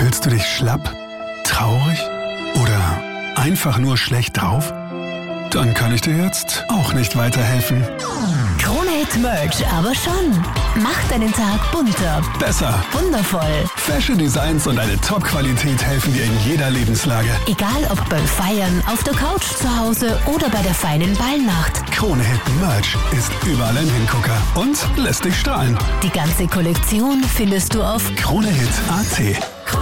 Fühlst du dich schlapp, traurig oder einfach nur schlecht drauf? Dann kann ich dir jetzt auch nicht weiterhelfen. Krone-Hit Merch aber schon. Macht deinen Tag bunter, Besser. wundervoll. Fashion Designs und eine Top-Qualität helfen dir in jeder Lebenslage. Egal ob beim Feiern, auf der Couch zu Hause oder bei der feinen Ballnacht. Krone-Hit Merch ist überall ein Hingucker und lässt dich strahlen. Die ganze Kollektion findest du auf Kronehit.at.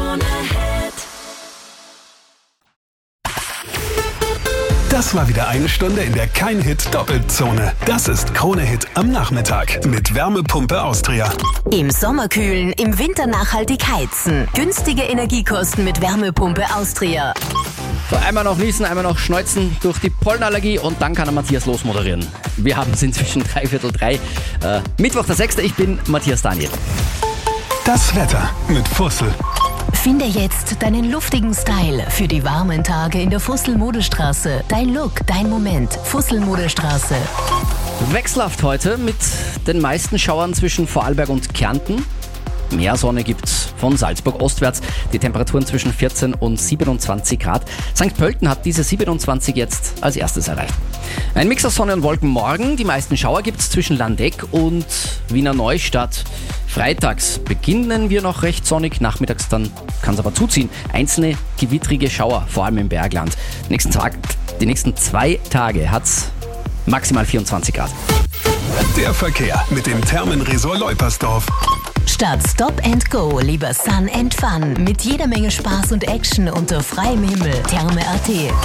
Das war wieder eine Stunde in der Kein-Hit-Doppelzone. Das ist Krone-Hit am Nachmittag mit Wärmepumpe Austria. Im Sommer kühlen, im Winter nachhaltig heizen. Günstige Energiekosten mit Wärmepumpe Austria. So, einmal noch niesen, einmal noch schneuzen durch die Pollenallergie und dann kann der Matthias losmoderieren. Wir haben es inzwischen 3:45. Mittwoch der 6. Ich bin Matthias Daniel. Das Wetter mit Fussel. Finde jetzt deinen luftigen Style für die warmen Tage in der Fussel-Modestraße. Dein Look, dein Moment. Fussel-Modestraße. Wechselhaft heute mit den meisten Schauern zwischen Vorarlberg und Kärnten. Mehr Sonne gibt's von Salzburg ostwärts. Die Temperaturen zwischen 14 und 27 Grad. St. Pölten hat diese 27 jetzt als erstes erreicht. Ein Mix aus Sonne und Wolken morgen. Die meisten Schauer gibt's zwischen Landeck und Wiener Neustadt. Freitags beginnen wir noch recht sonnig, nachmittags dann kann es aber zuziehen. Einzelne gewittrige Schauer, vor allem im Bergland. Die nächsten 2 Tage hat's maximal 24 Grad. Der Verkehr mit dem Thermenresort Leupersdorf. Statt Stop and Go, lieber Sun and Fun. Mit jeder Menge Spaß und Action unter freiem Himmel. Therme.at.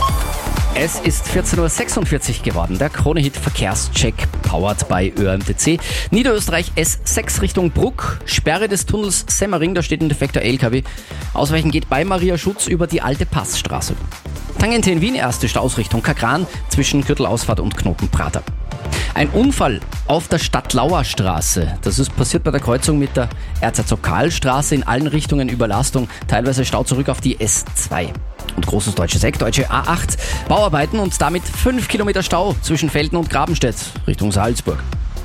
Es ist 14:46 Uhr geworden. Der Krone-Hit Verkehrscheck powered by ÖMTC. Niederösterreich S6 Richtung Bruck. Sperre des Tunnels Semmering, da steht ein defekter LKW. Ausweichen geht bei Maria Schutz über die alte Passstraße. Tangente in Wien, erste Staus Richtung Kagran zwischen Gürtelausfahrt und Knotenprater. Ein Unfall auf der Stadtlauer Straße. Das ist passiert bei der Kreuzung mit der Erzherzog-Karl-Straße. In allen Richtungen Überlastung, teilweise Stau zurück auf die S2. Und großes deutsches Eck, deutsche A8. Bauarbeiten und damit 5 Kilometer Stau zwischen Velden und Grabenstedt Richtung Salzburg.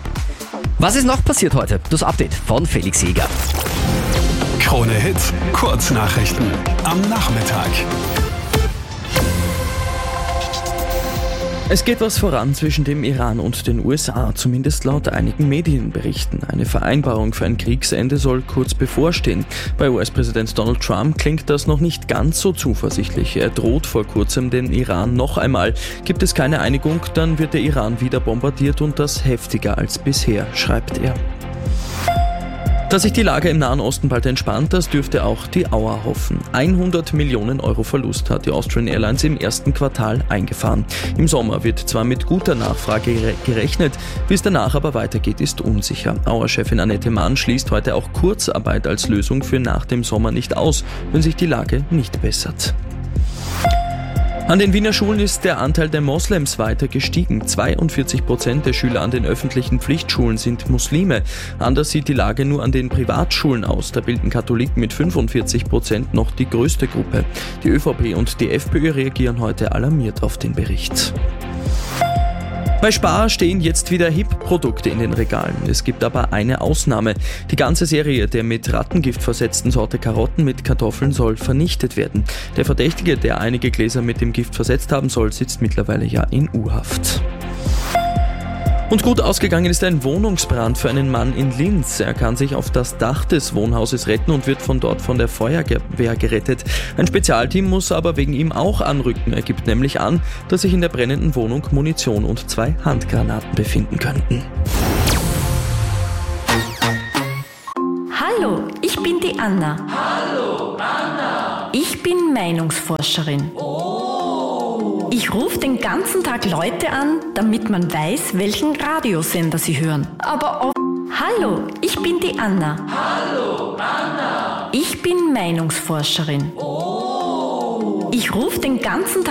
Was ist noch passiert heute? Das Update von Felix Jäger. Krone-Hit Kurznachrichten am Nachmittag. Es geht was voran zwischen dem Iran und den USA, zumindest laut einigen Medienberichten. Eine Vereinbarung für ein Kriegsende soll kurz bevorstehen. Bei US-Präsident Donald Trump klingt das noch nicht ganz so zuversichtlich. Er droht vor kurzem den Iran noch einmal. Gibt es keine Einigung, dann wird der Iran wieder bombardiert und das heftiger als bisher, schreibt er. Dass sich die Lage im Nahen Osten bald entspannt, das dürfte auch die Auer hoffen. 100 Millionen Euro Verlust hat die Austrian Airlines im ersten Quartal eingefahren. Im Sommer wird zwar mit guter Nachfrage gerechnet, wie es danach aber weitergeht, ist unsicher. Auer-Chefin Annette Mann schließt heute auch Kurzarbeit als Lösung für nach dem Sommer nicht aus, wenn sich die Lage nicht bessert. An den Wiener Schulen ist der Anteil der Moslems weiter gestiegen. 42% der Schüler an den öffentlichen Pflichtschulen sind Muslime. Anders sieht die Lage nur an den Privatschulen aus. Da bilden Katholiken mit 45% noch die größte Gruppe. Die ÖVP und die FPÖ reagieren heute alarmiert auf den Bericht. Bei Spar stehen jetzt wieder Hip-Produkte in den Regalen. Es gibt aber eine Ausnahme. Die ganze Serie der mit Rattengift versetzten Sorte Karotten mit Kartoffeln soll vernichtet werden. Der Verdächtige, der einige Gläser mit dem Gift versetzt haben soll, sitzt mittlerweile ja in U-Haft. Und gut ausgegangen ist ein Wohnungsbrand für einen Mann in Linz. Er kann sich auf das Dach des Wohnhauses retten und wird von dort von der Feuerwehr gerettet. Ein Spezialteam muss aber wegen ihm auch anrücken. Er gibt nämlich an, dass sich in der brennenden Wohnung Munition und 2 Handgranaten befinden könnten. Hallo, ich bin die Anna. Hallo, Anna. Ich bin Meinungsforscherin. Ich rufe den ganzen Tag Leute an, damit man weiß, welchen Radiosender sie hören. Aber auch... Hallo, ich bin die Anna. Hallo, Anna. Ich bin Meinungsforscherin. Ich rufe den ganzen Tag